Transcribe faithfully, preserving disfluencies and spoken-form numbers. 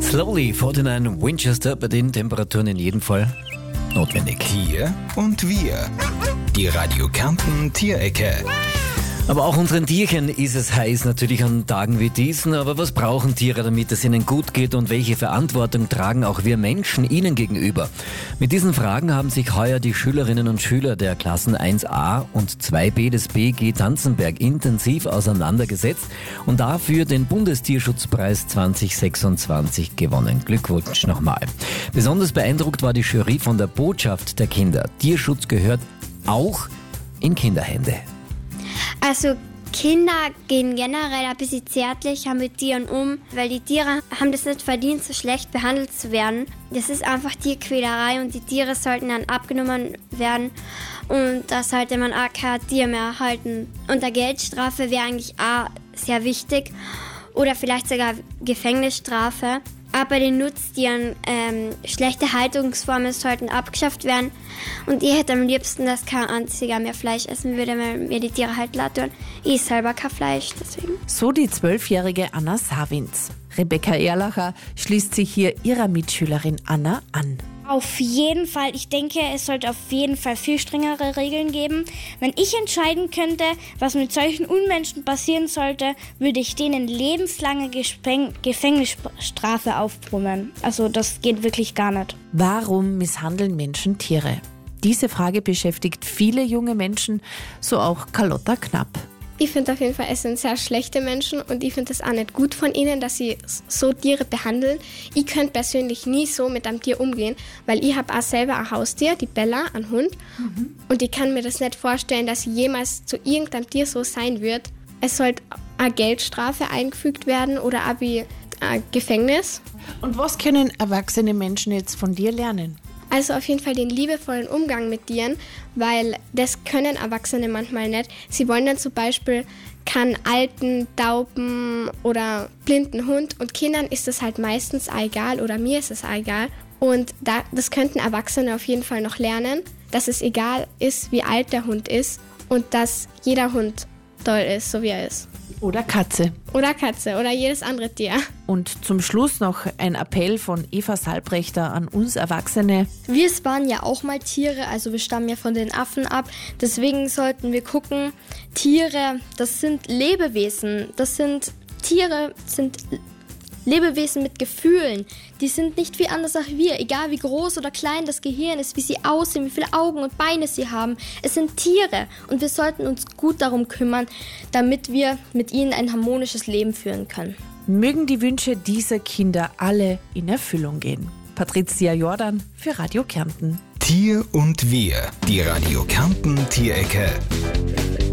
Slowly, neunundvierzig Winchester, bei den Temperaturen in jedem Fall notwendig. Tier und wir. Die Radio Kärnten Tierecke. Aber auch unseren Tierchen ist es heiß, natürlich an Tagen wie diesen. Aber was brauchen Tiere, damit es ihnen gut geht, und welche Verantwortung tragen auch wir Menschen ihnen gegenüber? Mit diesen Fragen haben sich heuer die Schülerinnen und Schüler der Klassen eins a und zwei b des B G Tanzenberg intensiv auseinandergesetzt und dafür den Bundestierschutzpreis zwanzig sechsundzwanzig gewonnen. Glückwunsch nochmal. Besonders beeindruckt war die Jury von der Botschaft der Kinder. Tierschutz gehört auch in Kinderhände. Also Kinder gehen generell ein bisschen zärtlicher mit Tieren um, weil die Tiere haben das nicht verdient, so schlecht behandelt zu werden. Das ist einfach Tierquälerei und die Tiere sollten dann abgenommen werden und da sollte man auch kein Tier mehr erhalten. Und eine Geldstrafe wäre eigentlich auch sehr wichtig oder vielleicht sogar Gefängnisstrafe. Aber bei den Nutztieren, ähm, schlechte Haltungsformen sollten abgeschafft werden. Und ich hätte am liebsten, dass kein einziger mehr Fleisch essen würde, weil mir die Tiere halt leid tun. Ich esse selber kein Fleisch, deswegen. So die zwölfjährige Anna Savins. Rebecca Erlacher schließt sich hier ihrer Mitschülerin Anna an. Auf jeden Fall. Ich denke, es sollte auf jeden Fall viel strengere Regeln geben. Wenn ich entscheiden könnte, was mit solchen Unmenschen passieren sollte, würde ich denen lebenslange Gespeng- Gefängnisstrafe aufbrummen. Also das geht wirklich gar nicht. Warum misshandeln Menschen Tiere? Diese Frage beschäftigt viele junge Menschen, so auch Carlotta Knapp. Ich finde auf jeden Fall, es sind sehr schlechte Menschen und ich finde es auch nicht gut von ihnen, dass sie so Tiere behandeln. Ich könnte persönlich nie so mit einem Tier umgehen, weil ich habe auch selber ein Haustier, die Bella, einen Hund. Mhm. Und ich kann mir das nicht vorstellen, dass jemals zu irgendeinem Tier so sein wird. Es sollte eine Geldstrafe eingefügt werden oder auch wie ein Gefängnis. Und was können erwachsene Menschen jetzt von dir lernen? Also auf jeden Fall den liebevollen Umgang mit Tieren, weil das können Erwachsene manchmal nicht. Sie wollen dann zum Beispiel keinen alten, tauben oder blinden Hund und Kindern ist das halt meistens auch egal oder mir ist es auch egal. Und da, das könnten Erwachsene auf jeden Fall noch lernen, dass es egal ist, wie alt der Hund ist und dass jeder Hund toll ist, so wie er ist. Oder Katze. Oder Katze oder jedes andere Tier. Und zum Schluss noch ein Appell von Eva Salbrechter an uns Erwachsene. Wir waren ja auch mal Tiere, also wir stammen ja von den Affen ab. Deswegen sollten wir gucken, Tiere, das sind Lebewesen. Das sind Tiere, sind Lebewesen mit Gefühlen. Die sind nicht wie anders als wir, egal wie groß oder klein das Gehirn ist, wie sie aussehen, wie viele Augen und Beine sie haben. Es sind Tiere und wir sollten uns gut darum kümmern, damit wir mit ihnen ein harmonisches Leben führen können. Mögen die Wünsche dieser Kinder alle in Erfüllung gehen. Patricia Jordan für Radio Kärnten. Tier und wir, die Radio Kärnten Tierecke.